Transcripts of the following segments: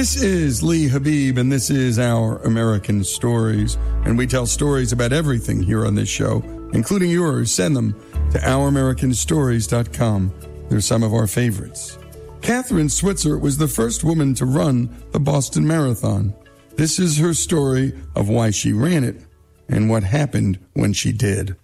This is Lee Habib, and this is Our American Stories. And we tell stories about everything here on this show, including yours. Send them to ouramericanstories.com. They're some of our favorites. Kathrine Switzer was the first woman to run the Boston Marathon. This is her story of why she ran it and what happened when she did.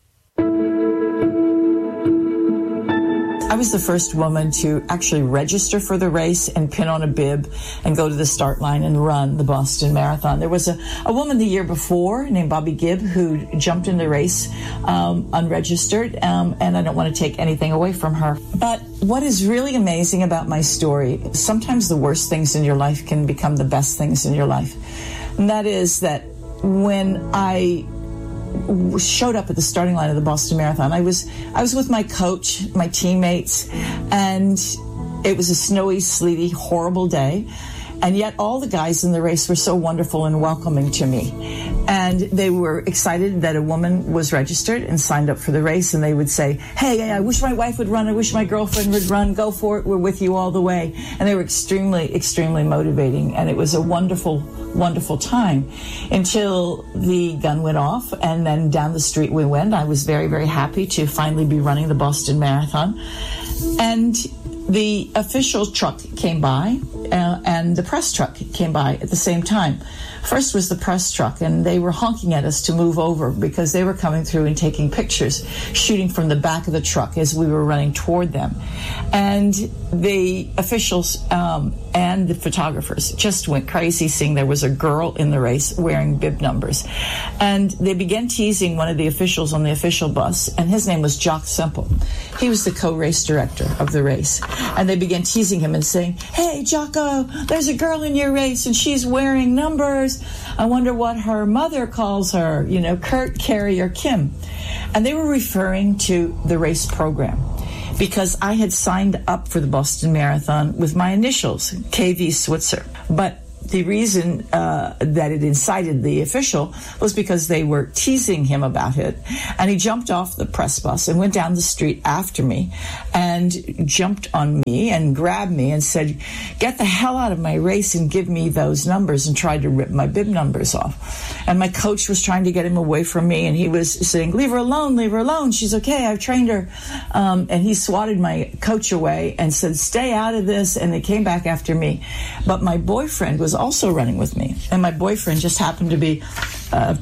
I was the first woman to actually register for the race and pin on a bib and go to the start line and run the Boston Marathon. There was a woman the year before named Bobby Gibb who jumped in the race unregistered, and I don't want to take anything away from her. But what is really amazing about my story, sometimes the worst things in your life can become the best things in your life. And that is that when I showed up at the starting line of the Boston Marathon, I was with my coach, my teammates, and it was a snowy, sleety, horrible day. And yet all the guys in the race were so wonderful and welcoming to me. And they were excited that a woman was registered and signed up for the race. And they would say, hey, I wish my wife would run. I wish my girlfriend would run. Go for it. We're with you all the way. And they were extremely, extremely motivating. And it was a wonderful, wonderful time until the gun went off. And then down the street we went. I was very, very happy to finally be running the Boston Marathon. And the official truck came by, and the press truck came by at the same time. First was the press truck, and they were honking at us to move over because they were coming through and taking pictures, shooting from the back of the truck as we were running toward them. And the officials and the photographers just went crazy seeing there was a girl in the race wearing bib numbers. And they began teasing one of the officials on the official bus, and his name was Jock Semple. He was the co-race director of the race. And they began teasing him and saying, hey, Jocko, there's a girl in your race, and she's wearing numbers. I wonder what her mother calls her, Kurt, Carrie, or Kim. And they were referring to the race program because I had signed up for the Boston Marathon with my initials, KV Switzer. But the reason that it incited the official was because they were teasing him about it. And he jumped off the press bus and went down the street after me and jumped on me and grabbed me and said, get the hell out of my race and give me those numbers, and tried to rip my bib numbers off. And my coach was trying to get him away from me, and he was saying, leave her alone, she's okay, I've trained her. And he swatted my coach away and said, stay out of this, and they came back after me. But my boyfriend was also running with me, and my boyfriend just happened to be a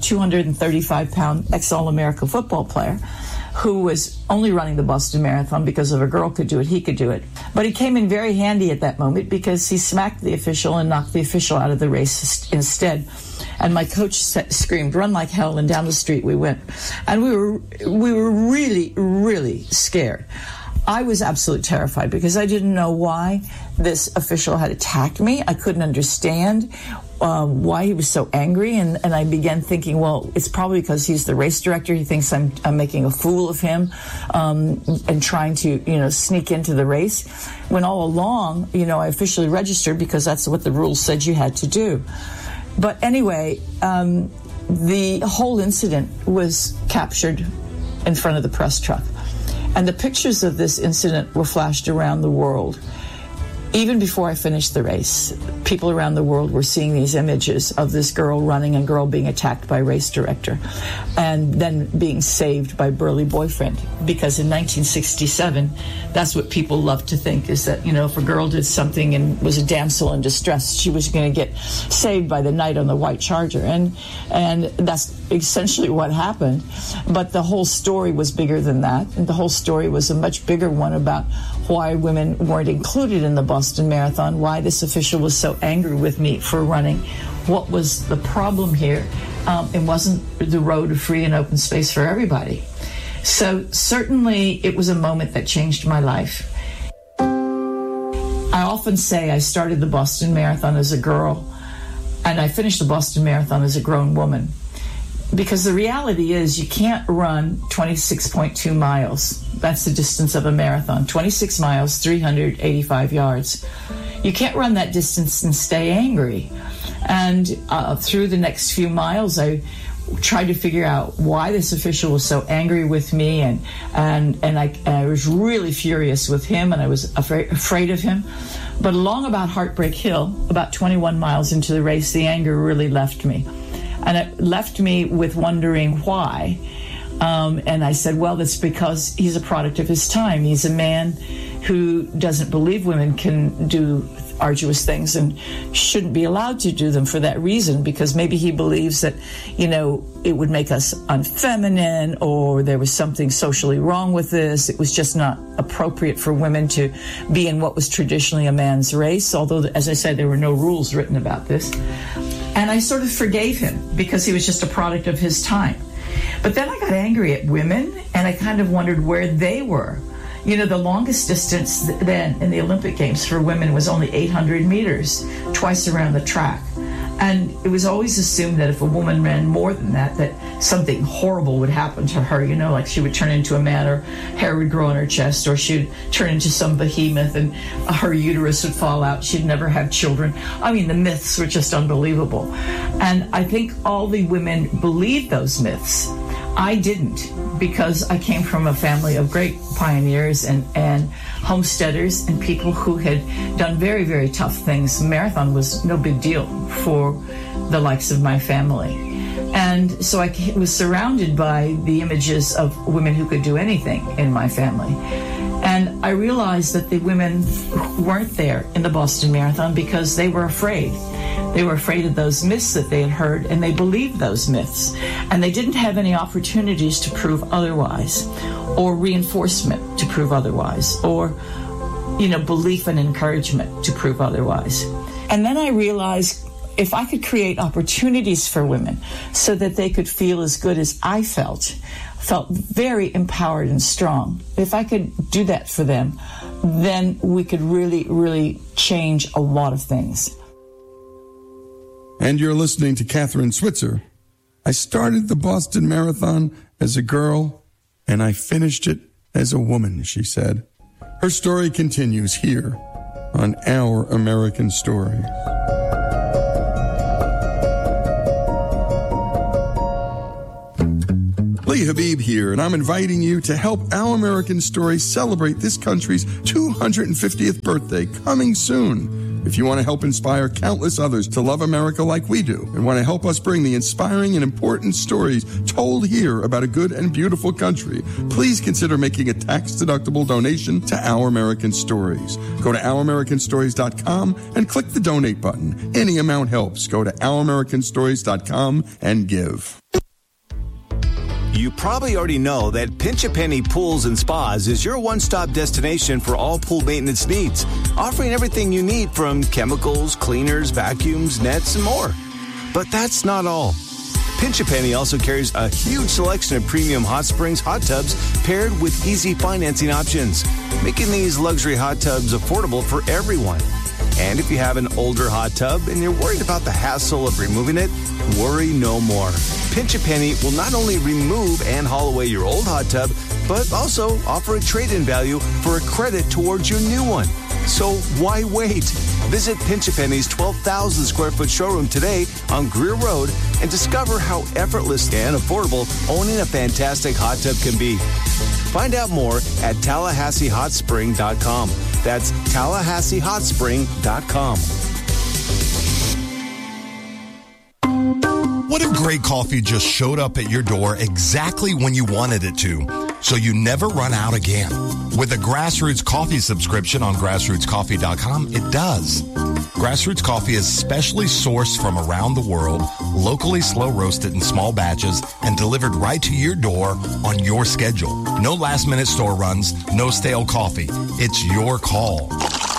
235-pound ex-All-America football player who was only running the Boston Marathon because if a girl could do it, he could do it. But he came in very handy at that moment because he smacked the official and knocked the official out of the race instead. And my coach screamed, run like hell, and down the street we went. And we were really, really scared. I was absolutely terrified because I didn't know why this official had attacked me. I couldn't understand why he was so angry, and I began thinking, well, it's probably because he's the race director. He thinks I'm making a fool of him and trying to, sneak into the race. When all along, I officially registered because that's what the rules said you had to do. But anyway, the whole incident was captured in front of the press truck. And the pictures of this incident were flashed around the world. Even before I finished the race, people around the world were seeing these images of this girl running and girl being attacked by race director and then being saved by burly boyfriend. Because in 1967, that's what people love to think is that, if a girl did something and was a damsel in distress, she was going to get saved by the knight on the white charger. And that's essentially what happened. But the whole story was bigger than that. And the whole story was a much bigger one about why women weren't included in the Boston Marathon, why this official was so angry with me for running. What was the problem here? It wasn't the road to free and open space for everybody. So certainly it was a moment that changed my life. I often say I started the Boston Marathon as a girl, and I finished the Boston Marathon as a grown woman. Because the reality is you can't run 26.2 miles. That's the distance of a marathon. 26 miles, 385 yards. You can't run that distance and stay angry. And through the next few miles, I tried to figure out why this official was so angry with me, and I was really furious with him, and I was afraid of him. But along about Heartbreak Hill, about 21 miles into the race, the anger really left me. And it left me with wondering why. And I said, well, that's because he's a product of his time. He's a man who doesn't believe women can do arduous things and shouldn't be allowed to do them for that reason, because maybe he believes that, it would make us unfeminine, or there was something socially wrong with this. It was just not appropriate for women to be in what was traditionally a man's race, although, as I said, there were no rules written about this. And I sort of forgave him because he was just a product of his time. But then I got angry at women, and I kind of wondered where they were. The longest distance then in the Olympic Games for women was only 800 meters, twice around the track. And it was always assumed that if a woman ran more than that, that something horrible would happen to her, like she would turn into a man, or hair would grow on her chest, or she'd turn into some behemoth and her uterus would fall out. She'd never have children. I mean, the myths were just unbelievable. And I think all the women believed those myths. I didn't, because I came from a family of great pioneers and homesteaders and people who had done very, very tough things. Marathon was no big deal for the likes of my family. And so I was surrounded by the images of women who could do anything in my family. And I realized that the women weren't there in the Boston Marathon because they were afraid. They were afraid of those myths that they had heard, and they believed those myths. And they didn't have any opportunities to prove otherwise, or reinforcement to prove otherwise, or, belief and encouragement to prove otherwise. And then I realized if I could create opportunities for women so that they could feel as good as I felt very empowered and strong. If I could do that for them, then we could really, really change a lot of things. And you're listening to Kathrine Switzer. I started the Boston Marathon as a girl, and I finished it as a woman, she said. Her story continues here on Our American Stories. Lee Habib here, and I'm inviting you to help Our American Stories celebrate this country's 250th birthday coming soon. If you want to help inspire countless others to love America like we do, and want to help us bring the inspiring and important stories told here about a good and beautiful country, please consider making a tax-deductible donation to Our American Stories. Go to OurAmericanStories.com and click the donate button. Any amount helps. Go to OurAmericanStories.com and give. You probably already know that Pinch a Penny Pools and Spas is your one-stop destination for all pool maintenance needs, offering everything you need from chemicals, cleaners, vacuums, nets, and more. But that's not all. Pinch a Penny also carries a huge selection of premium hot springs hot tubs paired with easy financing options, making these luxury hot tubs affordable for everyone. And if you have an older hot tub and you're worried about the hassle of removing it, worry no more. Pinch a Penny will not only remove and haul away your old hot tub, but also offer a trade-in value for a credit towards your new one. So why wait? Visit Pinch a Penny's 12,000 square foot showroom today on Greer Road and discover how effortless and affordable owning a fantastic hot tub can be. Find out more at TallahasseeHotSpring.com. That's TallahasseeHotSpring.com. What if great coffee just showed up at your door exactly when you wanted it to, so you never run out again? With a Grassroots Coffee subscription on GrassrootsCoffee.com, it does. Grassroots Coffee is specially sourced from around the world, locally slow roasted in small batches, and delivered right to your door on your schedule. No last-minute store runs, no stale coffee. It's your call.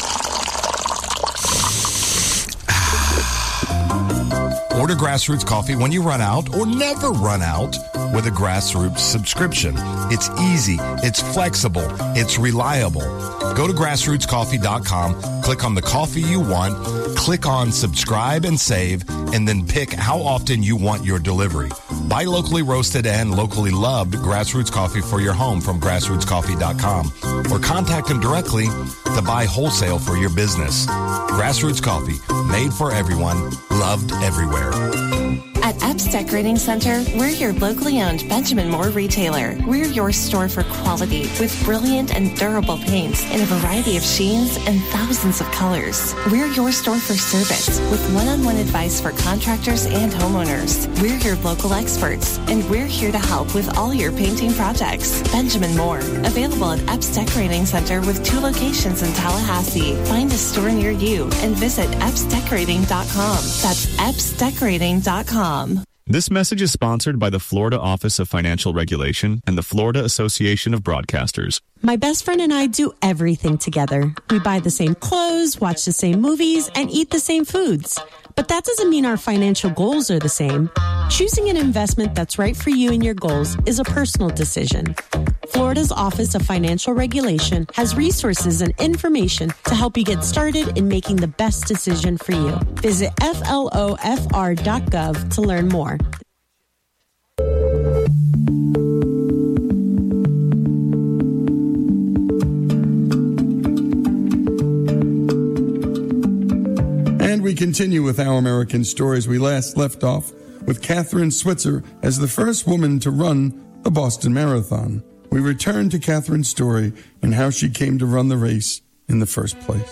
Order Grassroots Coffee when you run out or never run out with a Grassroots subscription. It's easy, it's flexible, it's reliable. Go to grassrootscoffee.com, click on the coffee you want, click on subscribe and save, and then pick how often you want your delivery. Buy locally roasted and locally loved Grassroots Coffee for your home from grassrootscoffee.com, or contact them directly to to buy wholesale for your business. Grassroots Coffee, made for everyone, loved everywhere. At Epps Decorating Center, we're your locally owned Benjamin Moore retailer. We're your store for quality with brilliant and durable paints in a variety of sheens and thousands of colors. We're your store for service with one-on-one advice for contractors and homeowners. We're your local experts, and we're here to help with all your painting projects. Benjamin Moore, available at Epps Decorating Center with 2 locations in Tallahassee. Find a store near you and visit EppsDecorating.com. That's EppsDecorating.com. This message is sponsored by the Florida Office of Financial Regulation and the Florida Association of Broadcasters. My best friend and I do everything together. We buy the same clothes, watch the same movies, and eat the same foods. But that doesn't mean our financial goals are the same. Choosing an investment that's right for you and your goals is a personal decision. Florida's Office of Financial Regulation has resources and information to help you get started in making the best decision for you. Visit flofr.gov to learn more. And we continue with Our American Stories. We last left off with Kathrine Switzer as the first woman to run the Boston Marathon. We return to Kathrine's story and how she came to run the race in the first place.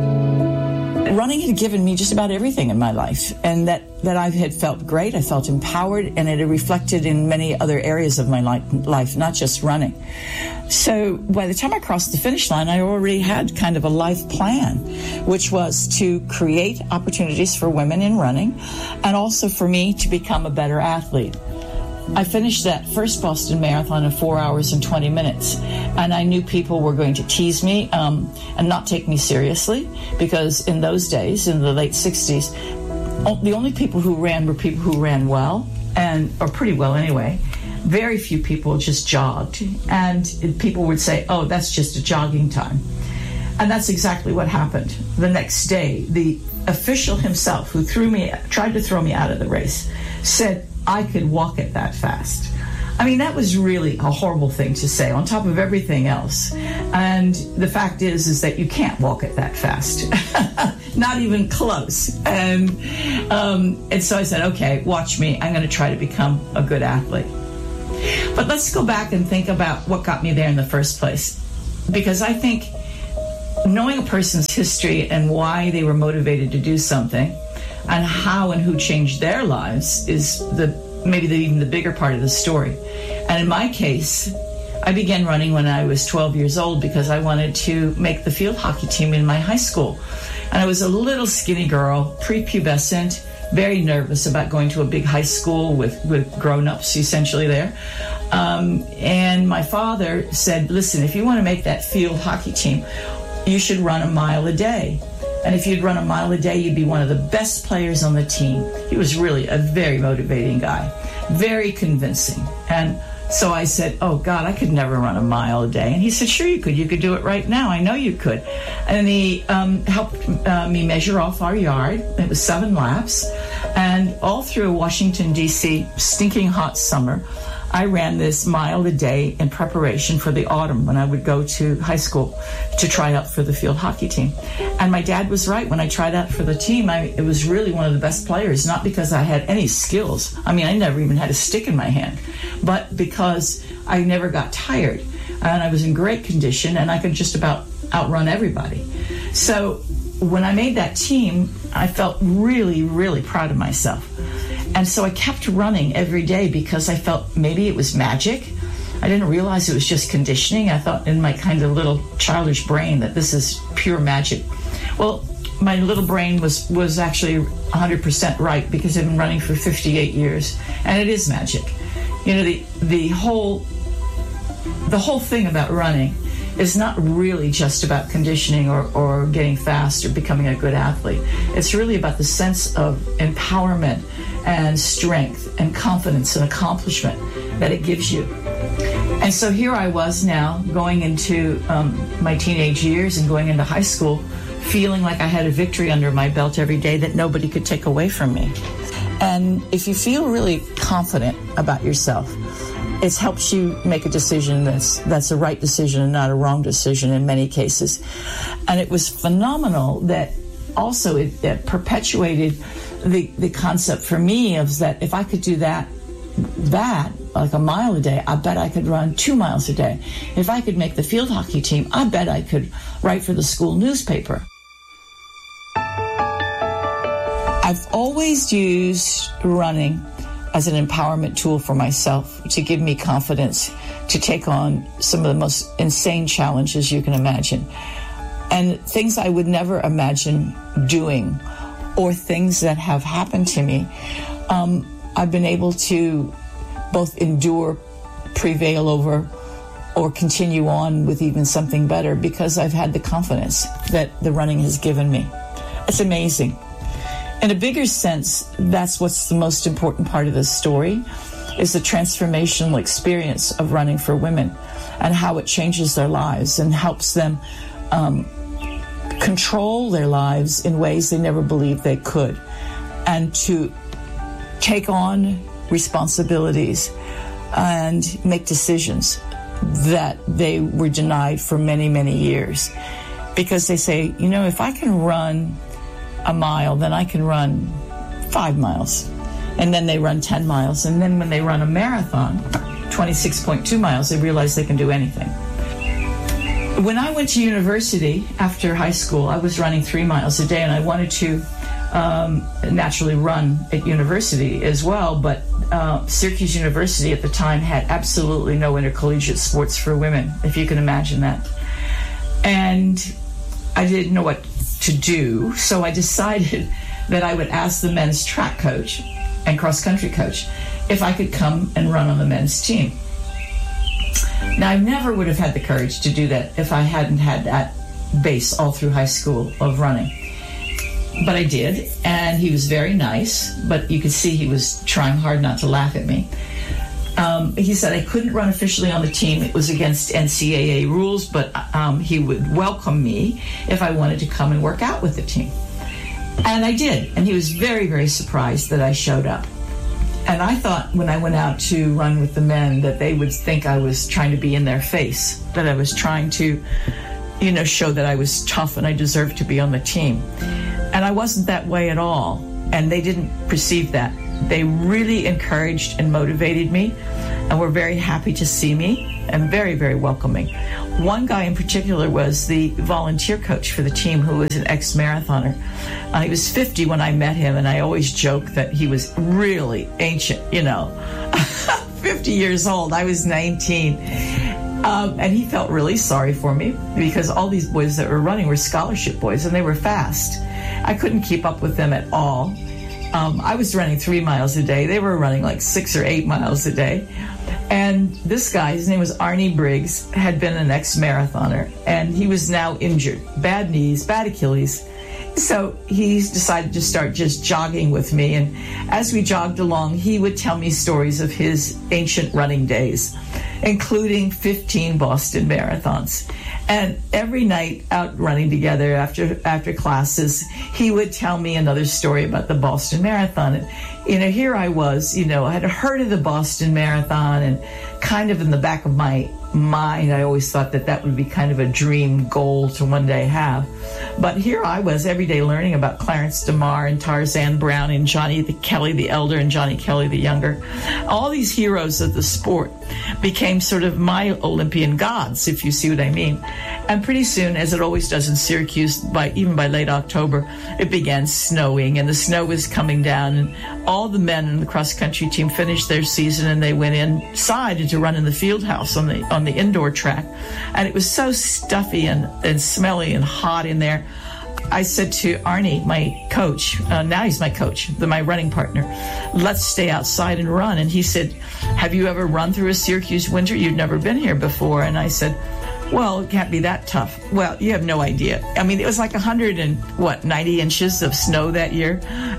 Running had given me just about everything in my life, and that I had felt great. I felt empowered, and it had reflected in many other areas of my life, not just running. So by the time I crossed the finish line, I already had kind of a life plan, which was to create opportunities for women in running and also for me to become a better athlete. I finished that first Boston Marathon in 4 hours and 20 minutes, and I knew people were going to tease me and not take me seriously, because in those days, in the late 60s, the only people who ran were people who ran well, or pretty well anyway. Very few people just jogged, and people would say, oh, that's just a jogging time. And that's exactly what happened. The next day, the official himself who tried to throw me out of the race said I could walk it that fast. I mean, that was really a horrible thing to say on top of everything else. And the fact is that you can't walk it that fast. Not even close. And so I said, okay, watch me. I'm going to try to become a good athlete. But let's go back and think about what got me there in the first place. Because I think knowing a person's history and why they were motivated to do something and how and who changed their lives is even the bigger part of the story. And in my case, I began running when I was 12 years old because I wanted to make the field hockey team in my high school. And I was a little skinny girl, prepubescent, very nervous about going to a big high school with grown-ups essentially there. And my father said, listen, if you want to make that field hockey team, you should run a mile a day. And if you'd run a mile a day, you'd be one of the best players on the team. He was really a very motivating guy, very convincing. And so I said, oh, God, I could never run a mile a day. And he said, sure you could. You could do it right now. I know you could. And he helped me measure off our yard. It was 7 laps. And all through Washington, D.C., stinking hot summer, I ran this mile a day in preparation for the autumn when I would go to high school to try out for the field hockey team. And my dad was right. When I tried out for the team, it was really one of the best players, not because I had any skills. I mean, I never even had a stick in my hand, but because I never got tired and I was in great condition and I could just about outrun everybody. So when I made that team, I felt really, really proud of myself. And so I kept running every day because I felt maybe it was magic. I didn't realize it was just conditioning. I thought in my kind of little childish brain that this is pure magic. Well, my little brain was actually 100% right because I've been running for 58 years, and it is magic. You know, the whole thing about running is not really just about conditioning or getting fast or becoming a good athlete. It's really about the sense of empowerment and strength and confidence and accomplishment that it gives you. And so here I was now going into my teenage years and going into high school, feeling like I had a victory under my belt every day that nobody could take away from me. And if you feel really confident about yourself, it helps you make a decision that's a right decision and not a wrong decision in many cases. And it was phenomenal that also it perpetuated the concept for me of that if I could do that like a mile a day, I bet I could run 2 miles a day. If I could make the field hockey team, I bet I could write for the school newspaper. I've always used running as an empowerment tool for myself to give me confidence to take on some of the most insane challenges you can imagine. And things I would never imagine doing or things that have happened to me, I've been able to both endure, prevail over, or continue on with even something better because I've had the confidence that the running has given me. It's amazing. In a bigger sense, that's what's the most important part of this story, is the transformational experience of running for women and how it changes their lives and helps them control their lives in ways they never believed they could, and to take on responsibilities and make decisions that they were denied for many, many years. Because they say, you know, if I can run a mile, then I can run 5 miles. And then they run 10 miles. And then when they run a marathon, 26.2 miles, they realize they can do anything. When I went to university after high school, I was running 3 miles a day, and I wanted to naturally run at university as well, but Syracuse University at the time had absolutely no intercollegiate sports for women, if you can imagine that. And I didn't know what to do, so I decided that I would ask the men's track coach and cross-country coach if I could come and run on the men's team. Now, I never would have had the courage to do that if I hadn't had that base all through high school of running. But I did, and he was very nice, but you could see he was trying hard not to laugh at me. He said I couldn't run officially on the team. It was against NCAA rules, but he would welcome me if I wanted to come and work out with the team. And I did, and he was very, very surprised that I showed up. And I thought when I went out to run with the men that they would think I was trying to be in their face, that I was trying to, you know, show that I was tough and I deserved to be on the team. And I wasn't that way at all, and they didn't perceive that. They really encouraged and motivated me, and were very happy to see me and very, very welcoming. One guy in particular was the volunteer coach for the team, who was an ex-marathoner. He was 50 when I met him, and I always joke that he was really ancient, 50 years old. I was 19. And he felt really sorry for me because all these boys that were running were scholarship boys, and they were fast. I couldn't keep up with them at all. I was running 3 miles a day. They were running like 6 or 8 miles a day. And this guy, his name was Arnie Briggs, had been an ex-marathoner, and he was now injured. Bad knees, bad Achilles. So he decided to start just jogging with me. And as we jogged along, he would tell me stories of his ancient running days, including 15 Boston marathons. And every night out running together after classes, he would tell me another story about the Boston Marathon. And, here I was, I had heard of the Boston Marathon, and kind of in the back of my mind, I always thought that would be kind of a dream goal to one day have. But here I was every day learning about Clarence DeMar and Tarzan Brown and Johnny Kelly the Elder and Johnny Kelly the Younger. All these heroes of the sport became sort of my Olympian gods, if you see what I mean. And pretty soon, as it always does in Syracuse, even by late October, it began snowing, and the snow was coming down, and all the men in the cross-country team finished their season, and they went inside to run in the field house on the indoor track. And it was so stuffy and smelly and hot in there. I said to Arnie, my coach, now he's my coach, my running partner, let's stay outside and run. And he said, have you ever run through a Syracuse winter? You've never been here before. And I said, well, it can't be that tough. Well, you have no idea. I mean, it was like 90 inches of snow that year.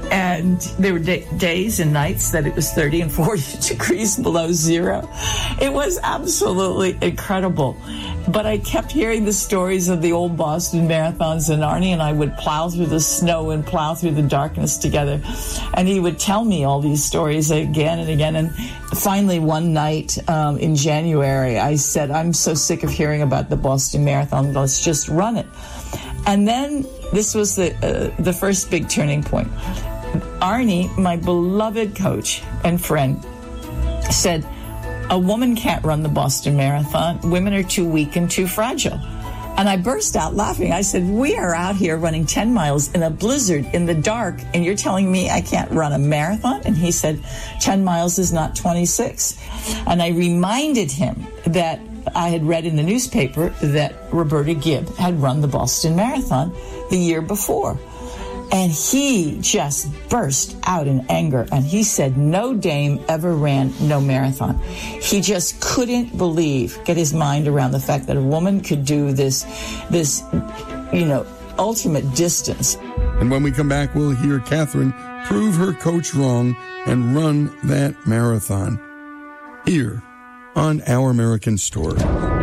And there were days and nights that it was 30 and 40 degrees below zero. It was absolutely incredible. But I kept hearing the stories of the old Boston marathons, and Arnie and I would plow through the snow and plow through the darkness together. And he would tell me all these stories again and again. And finally, one night in January, I said, I'm so sick of hearing about the Boston Marathon. Let's just run it. And then this was the first big turning point. Arnie, my beloved coach and friend, said, a woman can't run the Boston Marathon. Women are too weak and too fragile. And I burst out laughing. I said, we are out here running 10 miles in a blizzard in the dark, and you're telling me I can't run a marathon? And he said, 10 miles is not 26. And I reminded him that I had read in the newspaper that Roberta Gibb had run the Boston Marathon the year before. And he just burst out in anger, and he said no dame ever ran no marathon. He just couldn't get his mind around the fact that a woman could do this ultimate distance. And when we come back, we'll hear Catherine prove her coach wrong and run that marathon here on Our American Story.